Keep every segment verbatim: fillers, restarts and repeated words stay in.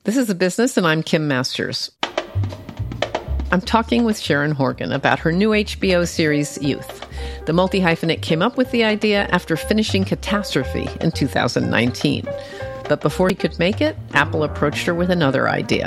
This is The Business, and I'm Kim Masters. I'm talking with Sharon Horgan about her new H B O series, Youth. The multi-hyphenate came up with the idea after finishing Catastrophe in two thousand nineteen. But before he could make it, Apple approached her with another idea.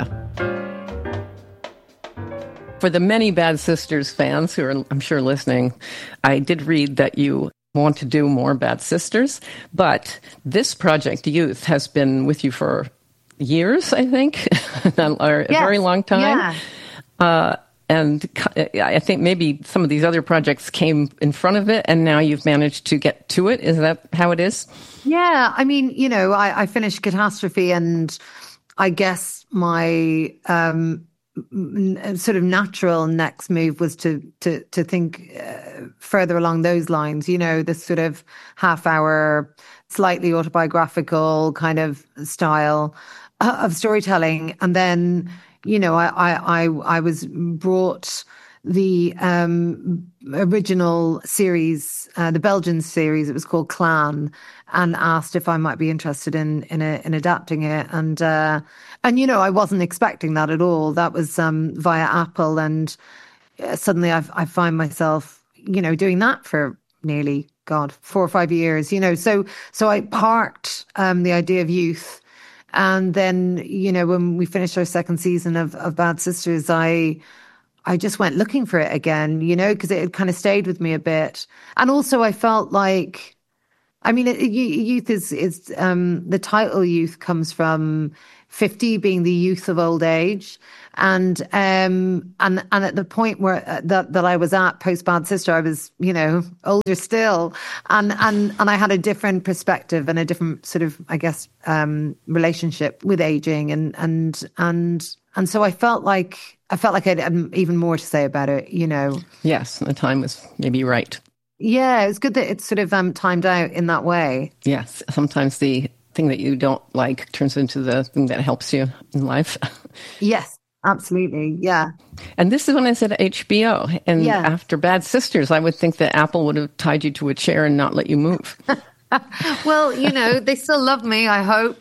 For the many Bad Sisters fans who are, I'm sure, listening, I did read that you want to do more Bad Sisters, but this project, Youth, has been with you for years, I think, or a yes. very long time. Yeah. Uh, and I think maybe some of these other projects came in front of it, and now you've managed to get to it. Is that how it is? Yeah. I mean, you know, I, I finished Catastrophe, and I guess my um, sort of natural next move was to to to think uh, further along those lines. You know, this sort of half hour, slightly autobiographical kind of style of storytelling. And then, you know, I, I, I, I was brought the um, original series, uh, the Belgian series, it was called Clan, and asked if I might be interested in in, a, in adapting it. And, uh, and, you know, I wasn't expecting that at all. That was um, via Apple. And uh, suddenly I've, I find myself, you know, doing that for nearly, God, four or five years, you know. So, so I parked um, the idea of Youth. And then, you know, when we finished our second season of, of Bad Sisters, I I just went looking for it again, you know, because it had kind of stayed with me a bit. And also I felt like, I mean, it, Youth is, is um, the title Youth comes from fifty being the youth of old age. And um, and and at the point where uh, that that I was at post Bad Sister, I was, you know, older still, and and and I had a different perspective and a different sort of, I guess, um, relationship with aging, and and and and so I felt like I felt like I had even more to say about it, you know. Yes, the time was maybe right. Yeah, it was good that it's sort of um, timed out in that way. Yes, sometimes the thing that you don't like turns into the thing that helps you in life. Yes. Absolutely, yeah. And this is when I said H B O. And yeah. after Bad Sisters, I would think that Apple would have tied you to a chair and not let you move. Well, you know, they still love me, I hope.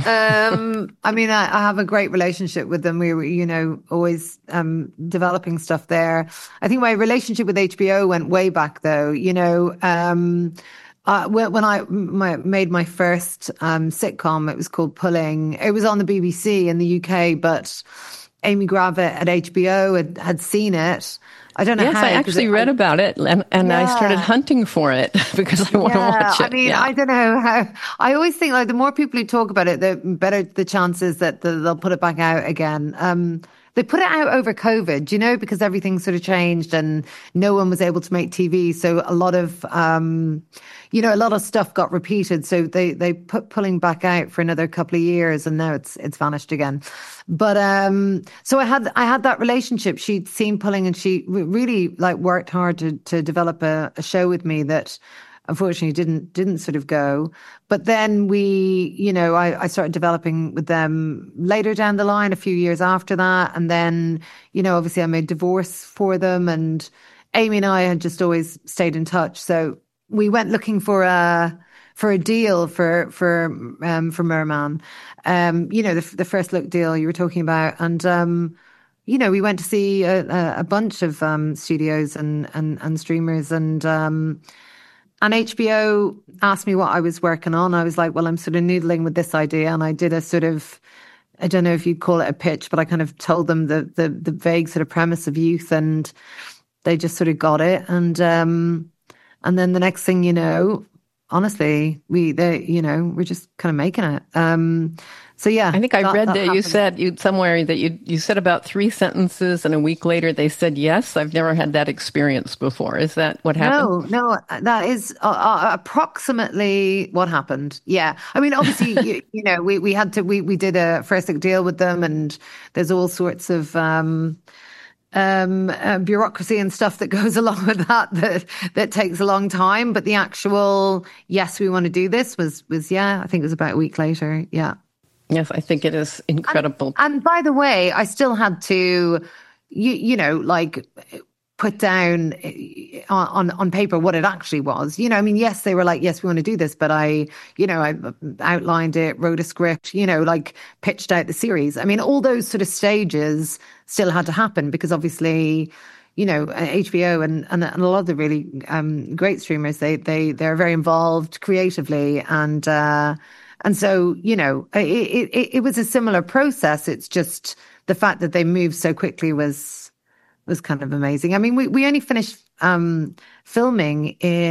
Um, I mean, I, I have a great relationship with them. We were, you know, always um, developing stuff there. I think my relationship with H B O went way back, though. You know, um, uh, when I my, made my first um, sitcom, it was called Pulling. It was on the B B C in the U K, but Amy Gravitt at H B O had, had seen it. I don't know yes, how. Yes, I actually it, read I, about it, and, and yeah. I started hunting for it because I want yeah, to watch it. I mean, yeah. I don't know how. I always think like the more people who talk about it, the better the chances that the, they'll put it back out again. Um, they put it out over COVID, you know, because everything sort of changed and no one was able to make T V. So a lot of, um, you know, a lot of stuff got repeated. So they, they put Pulling back out for another couple of years, and now it's, it's vanished again. But, um, so I had, I had that relationship. She'd seen Pulling, and she really like worked hard to, to develop a, a show with me that unfortunately didn't, didn't sort of go. But then we, you know, I, I started developing with them later down the line, a few years after that. And then, you know, obviously I made Divorce for them, and Amy and I had just always stayed in touch. So we went looking for a, for a deal for, for, um, for Merman. Um, you know, the, the first look deal you were talking about. And, um, you know, we went to see a, a bunch of, um, studios and, and, and streamers, and, um, And H B O asked me what I was working on. I was like, well, I'm sort of noodling with this idea. And I did a sort of, I don't know if you'd call it a pitch, but I kind of told them the the, the vague sort of premise of Youth, and they just sort of got it. And um, and then the next thing you know, honestly, we, they, you know, we're just kind of making it. Um, so yeah, I think I that, read that, that, that you said you somewhere that you you said about three sentences, and a week later they said yes. I've never had that experience before. Is that what happened? No, no, that is uh, uh, approximately what happened. Yeah, I mean, obviously, you, you know, we we had to we we did a first look deal with them, and there's all sorts of um, um, uh, bureaucracy and stuff that goes along with that that that takes a long time. But the actual yes, we want to do this was was yeah, I think it was about a week later. Yeah. Yes, I think it is incredible. And, and by the way, I still had to, you, you know, like put down on, on, on paper what it actually was. You know, I mean, yes, they were like, yes, we want to do this, but I, you know, I outlined it, wrote a script, you know, like pitched out the series. I mean, all those sort of stages still had to happen because obviously, you know, H B O and, and, and a lot of the really um, great streamers, they, they, they're very involved creatively. And, uh, and so, you know, it, it, it was a similar process. It's just the fact that they moved so quickly was, was kind of amazing. I mean, we, we only finished um, filming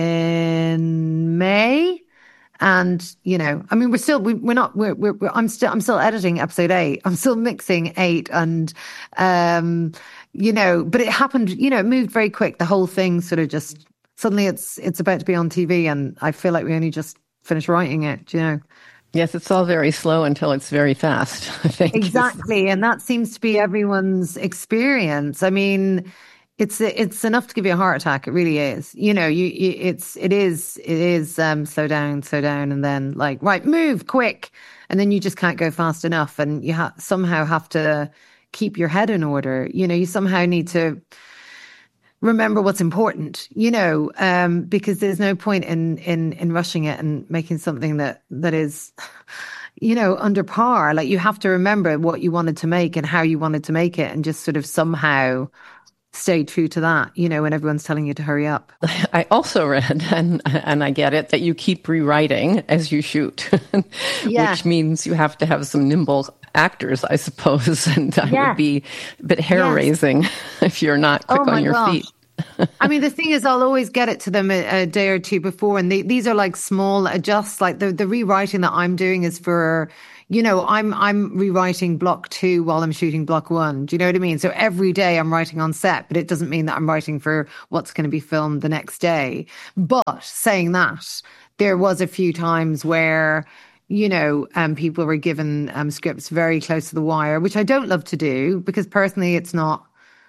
in May, and you know, I mean, we're still we, we're not we're, we're, we're I'm still I'm still editing episode eight. I'm still mixing eight, and um, you know, but it happened. You know, it moved very quick. The whole thing sort of just suddenly it's it's about to be on T V, and I feel like we only just finished writing it. You know. Yes, it's all very slow until it's very fast, I think. Exactly. And that seems to be everyone's experience. I mean, it's it's enough to give you a heart attack. It really is. You know, you, you it's it is it is um slow down, slow down, and then like, right, move quick. And then you just can't go fast enough. And you ha- somehow have to keep your head in order. You know, you somehow need to remember what's important, you know, um, because there's no point in, in, in rushing it and making something that, that is, you know, under par. Like you have to remember what you wanted to make and how you wanted to make it and just sort of somehow stay true to that, you know, when everyone's telling you to hurry up. I also read, and and I get it, that you keep rewriting as you shoot, yeah. which means you have to have some nimble actors, I suppose, and that yeah. would be a bit hair-raising yes. if you're not quick oh on your gosh. feet. I mean, the thing is, I'll always get it to them a, a day or two before, and they, these are like small adjusts. Like the, the rewriting that I'm doing is for, you know, I'm I'm rewriting block two while I'm shooting block one. Do you know what I mean? So every day I'm writing on set, but it doesn't mean that I'm writing for what's going to be filmed the next day. But saying that, there was a few times where, you know, um, people were given um, scripts very close to the wire, which I don't love to do because personally it's not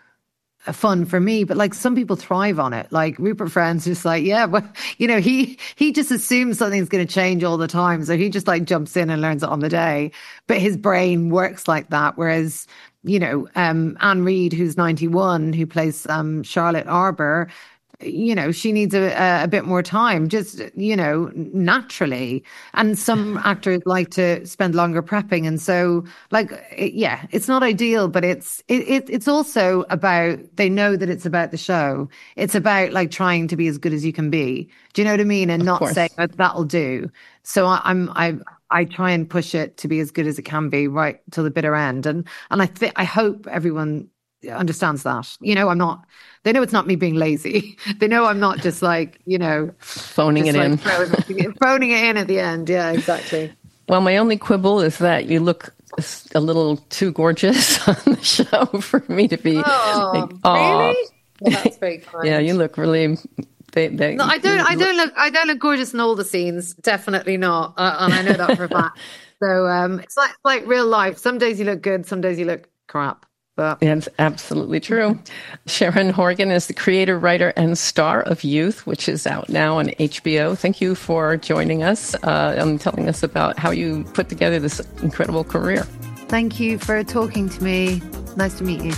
fun for me, but like some people thrive on it. Like Rupert Friend's just like, yeah, well, you know, he he just assumes something's going to change all the time, so he just like jumps in and learns it on the day. But his brain works like that. Whereas, you know, um, Anne Reid, who's ninety-one, who plays um, Charlotte Arbor, you know, she needs a, a bit more time, just, you know, naturally. And some actors like to spend longer prepping. And so, like, it, yeah, it's not ideal, but it's it, it it's also about, they know that it's about the show. It's about, like, trying to be as good as you can be. Do you know what I mean? And of not course. saying that that'll do. So I, I'm, I, I try and push it to be as good as it can be right till the bitter end. And, and I think, I hope everyone understands that. You know, I'm not, they know it's not me being lazy. They know I'm not just like, you know, phoning it like in. Throwing, phoning it in at the end. Yeah, exactly. Well, my only quibble is that you look a little too gorgeous on the show for me to be. Oh, like, really? Well, that's very kind. Yeah, you look really. They, they, no, I don't. I don't look. I don't look gorgeous in all the scenes. Definitely not. Uh, and I know that for a fact. So um, it's like like real life. Some days you look good. Some days you look crap. But it's absolutely true. Sharon Horgan is the creator, writer, and star of Youth, which is out now on H B O. Thank you for joining us uh, and telling us about how you put together this incredible career. Thank you for talking to me. Nice to meet you.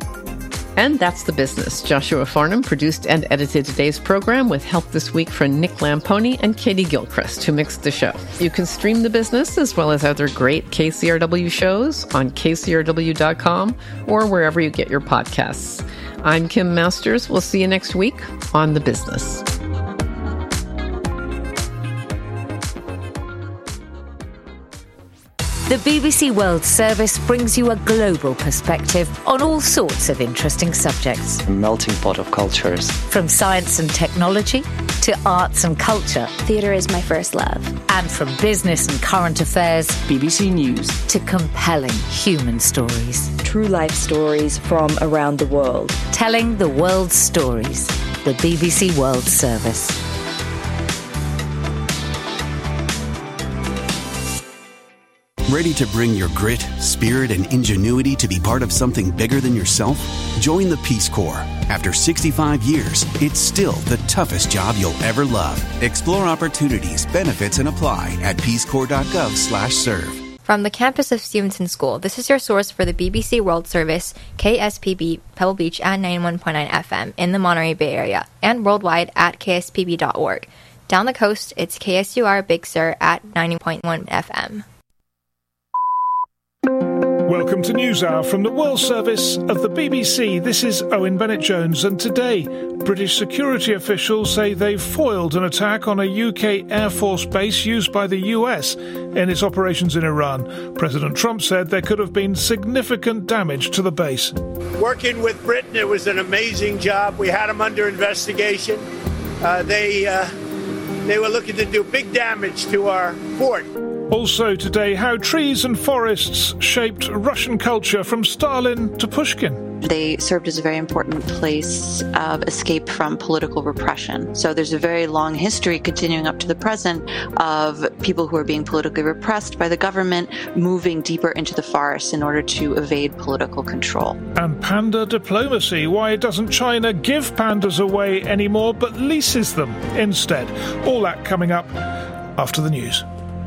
And that's The Business. Joshua Farnham produced and edited today's program with help this week from Nick Lamponi and Katie Gilchrist, who mixed the show. You can stream The Business as well as other great K C R W shows on K C R W dot com or wherever you get your podcasts. I'm Kim Masters. We'll see you next week on The Business. The B B C World Service brings you a global perspective on all sorts of interesting subjects. A melting pot of cultures. From science and technology to arts and culture. Theatre is my first love. And from business and current affairs. B B C News. To compelling human stories. True life stories from around the world. Telling the world's stories. The B B C World Service. Ready to bring your grit, spirit, and ingenuity to be part of something bigger than yourself? Join the Peace Corps. After sixty-five years, it's still the toughest job you'll ever love. Explore opportunities, benefits, and apply at peace corps dot gov slash serve. From the campus of Stevenson School, this is your source for the B B C World Service, K S P B Pebble Beach at ninety-one point nine F M in the Monterey Bay Area, and worldwide at k s p b dot org. Down the coast, it's K S U R Big Sur at ninety point one F M. Welcome to NewsHour from the World Service of the B B C. This is Owen Bennett-Jones, and today, British security officials say they've foiled an attack on a U K Air Force base used by the U S in its operations in Iran. President Trump said there could have been significant damage to the base. Working with Britain, it was an amazing job. We had them under investigation. Uh, they, uh, they were looking to do big damage to our fort. Also today, how trees and forests shaped Russian culture from Stalin to Pushkin. They served as a very important place of escape from political repression. So there's a very long history continuing up to the present of people who are being politically repressed by the government moving deeper into the forest in order to evade political control. And panda diplomacy. Why doesn't China give pandas away anymore but leases them instead? All that coming up after the news.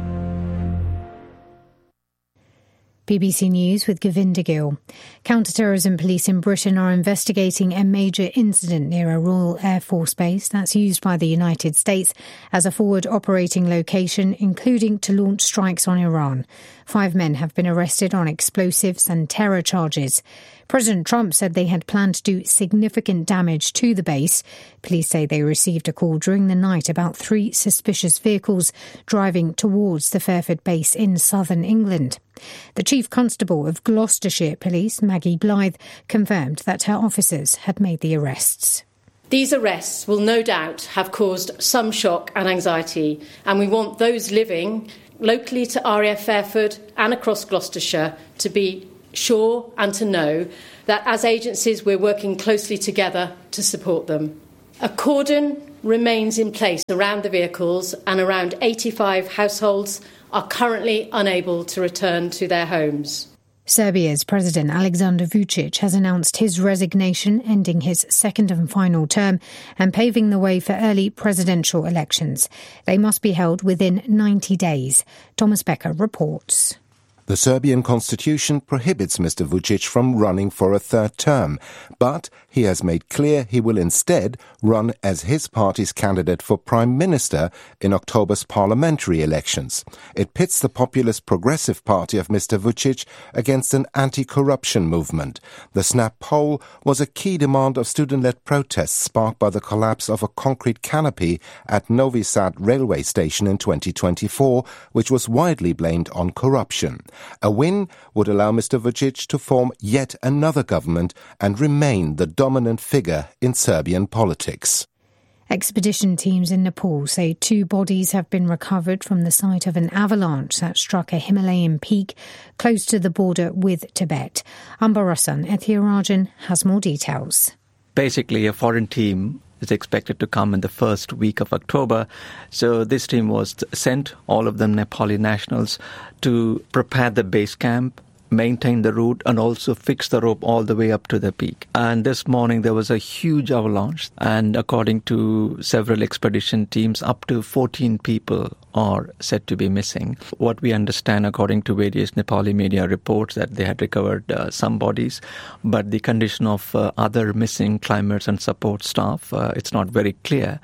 B B C News with Govinda Gill. Counter-terrorism police in Britain are investigating a major incident near a Royal Air Force base that's used by the United States as a forward operating location, including to launch strikes on Iran. Five men have been arrested on explosives and terror charges. President Trump said they had planned to do significant damage to the base. Police say they received a call during the night about three suspicious vehicles driving towards the Fairford base in southern England. The Chief Constable of Gloucestershire Police, Maggie Blythe, confirmed that her officers had made the arrests. These arrests will no doubt have caused some shock and anxiety, and we want those living locally to R A F Fairford and across Gloucestershire to be sure and to know that as agencies we're working closely together to support them. A cordon remains in place around the vehicles, and around eighty-five households are currently unable to return to their homes. Serbia's President Aleksandar Vučić has announced his resignation, ending his second and final term and paving the way for early presidential elections. They must be held within ninety days. Thomas Becker reports. The Serbian constitution prohibits Mister Vučić from running for a third term, but he has made clear he will instead run as his party's candidate for Prime Minister in October's parliamentary elections. It pits the populist Progressive Party of Mister Vučić against an anti-corruption movement. The snap poll was a key demand of student-led protests sparked by the collapse of a concrete canopy at Novi Sad railway station in twenty twenty-four, which was widely blamed on corruption. A win would allow Mister Vučić to form yet another government and remain the dominant figure in Serbian politics. Expedition teams in Nepal say two bodies have been recovered from the site of an avalanche that struck a Himalayan peak close to the border with Tibet. Ambarasan Ethirajan has more details. Basically, a foreign team is expected to come in the first week of October. So this team was sent, all of them Nepali nationals, to prepare the base camp, maintain the route, and also fix the rope all the way up to the peak. And this morning there was a huge avalanche, and according to several expedition teams, up to fourteen people are said to be missing. What we understand, according to various Nepali media reports, that they had recovered uh, some bodies, but the condition of uh, other missing climbers and support staff, uh, it's not very clear.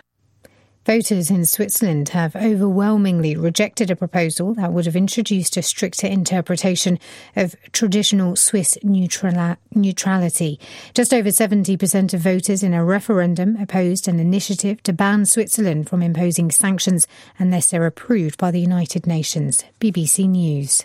Voters in Switzerland have overwhelmingly rejected a proposal that would have introduced a stricter interpretation of traditional Swiss neutral- neutrality. Just over seventy percent of voters in a referendum opposed an initiative to ban Switzerland from imposing sanctions unless they're approved by the United Nations. B B C News.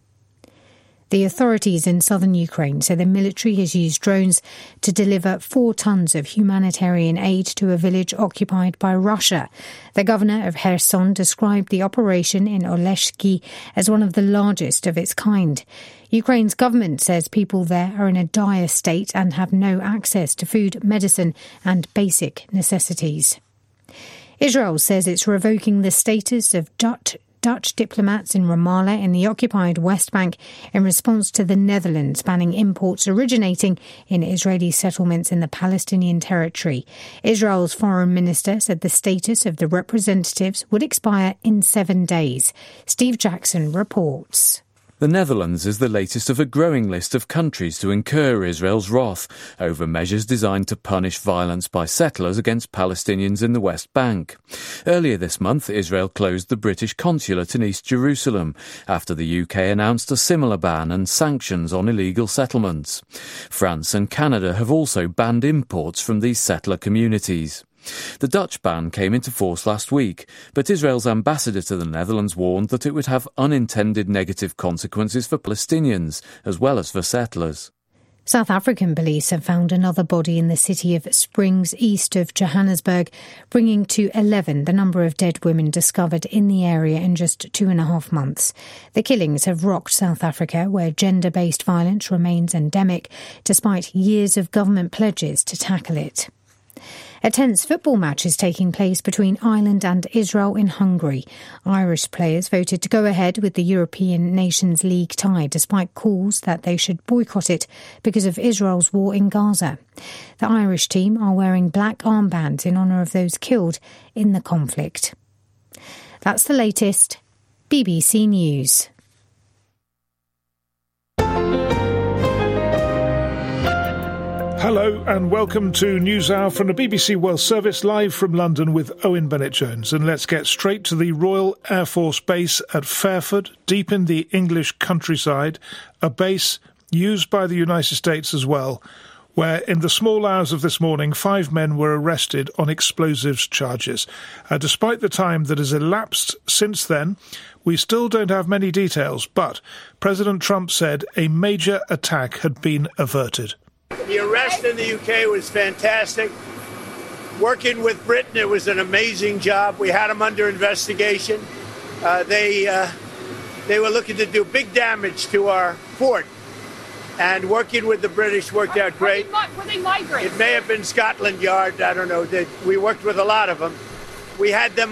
The authorities in southern Ukraine say the military has used drones to deliver four tons of humanitarian aid to a village occupied by Russia. The governor of Kherson described the operation in Oleshki as one of the largest of its kind. Ukraine's government says people there are in a dire state and have no access to food, medicine and basic necessities. Israel says it's revoking the status of Dutch Dutch diplomats in Ramallah in the occupied West Bank in response to the Netherlands banning imports originating in Israeli settlements in the Palestinian territory. Israel's foreign minister said the status of the representatives would expire in seven days. Steve Jackson reports. The Netherlands is the latest of a growing list of countries to incur Israel's wrath over measures designed to punish violence by settlers against Palestinians in the West Bank. Earlier this month, Israel closed the British consulate in East Jerusalem after the U K announced a similar ban and sanctions on illegal settlements. France and Canada have also banned imports from these settler communities. The Dutch ban came into force last week, but Israel's ambassador to the Netherlands warned that it would have unintended negative consequences for Palestinians as well as for settlers. South African police have found another body in the city of Springs, east of Johannesburg, bringing to eleven the number of dead women discovered in the area in just two and a half months. The killings have rocked South Africa, where gender-based violence remains endemic, despite years of government pledges to tackle it. A tense football match is taking place between Ireland and Israel in Hungary. Irish players voted to go ahead with the European Nations League tie, despite calls that they should boycott it because of Israel's war in Gaza. The Irish team are wearing black armbands in honour of those killed in the conflict. That's the latest. B B C News. Hello and welcome to NewsHour from the B B C World Service, live from London with Owen Bennett-Jones. And let's get straight to the Royal Air Force Base at Fairford, deep in the English countryside, a base used by the United States as well, where in the small hours of this morning, five men were arrested on explosives charges. Uh, despite the time that has elapsed since then, we still don't have many details, but President Trump said a major attack had been averted. The arrest in the U K was fantastic. Working with Britain, it was an amazing job. We had them under investigation. Uh, they uh, they were looking to do big damage to our fort. And working with the British worked out great. Were they migrants? It may have been Scotland Yard. I don't know. They, we worked with a lot of them. We had them